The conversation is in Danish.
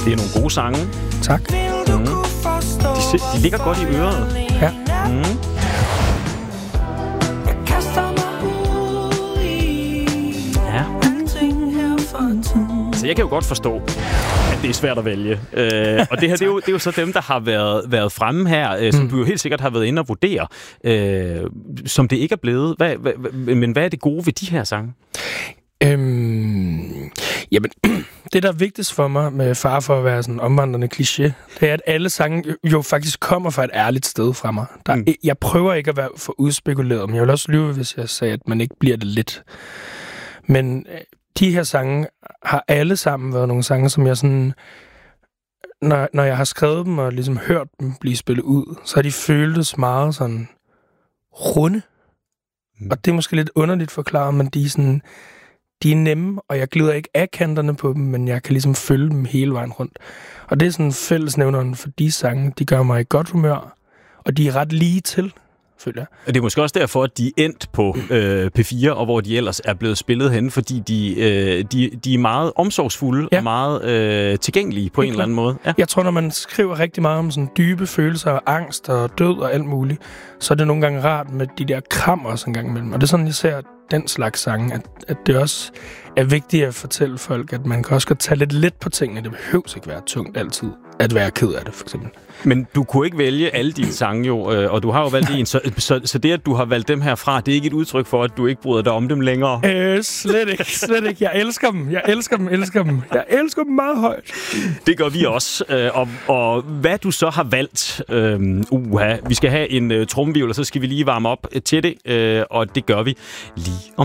Det er nogle gode sange. Tak. De ligger godt i øret. Ja. Ja. Så jeg kan jo godt forstå, at det er svært at vælge. Og det her, det er jo så dem, der har været fremme her, som du jo helt sikkert har været inde og vurdere, som det ikke er blevet. Men hvad er det gode ved de her sange? Jamen, det, der er vigtigst for mig med far for at være sådan en omvandrende kliché, det er, at alle sange jo faktisk kommer fra et ærligt sted fra mig. Jeg prøver ikke at være for udspekuleret, men jeg vil også lyve, hvis jeg sagde, at man ikke bliver det lidt. Men de her sange har alle sammen været nogle sange, som jeg sådan... Når jeg har skrevet dem og ligesom hørt dem blive spillet ud, så har de føltes meget sådan runde. Og det er måske lidt underligt forklaret, men de er nemme, og jeg glider ikke af kanterne på dem, men jeg kan ligesom følge dem hele vejen rundt. Og det er sådan fællesnævneren for de sange. De gør mig i godt humør, og de er ret lige til, føler jeg. Og det er måske også derfor, at de er endt på P4, og hvor de ellers er blevet spillet hen, fordi de er meget omsorgsfulde og meget tilgængelige på en eller anden måde. Ja. Jeg tror, når man skriver rigtig meget om sådan dybe følelser og angst og død og alt muligt, så er det nogle gange rart med de der krammer også en gang imellem. Og det er sådan, jeg ser den slags sange, at det også er vigtigt at fortælle folk, at man kan også godt tage lidt let på tingene. Det behøver ikke være tungt altid at være ked af det, for eksempel. Men du kunne ikke vælge alle dine sange jo, og du har jo valgt en, så det, at du har valgt dem herfra, det er ikke et udtryk for, at du ikke bryder dig om dem længere? Slet ikke. Jeg elsker dem. Jeg elsker dem meget højt. Det gør vi også. Og hvad du så har valgt, vi skal have en trommevirvel, og så skal vi lige varme op til det, og det gør vi lige om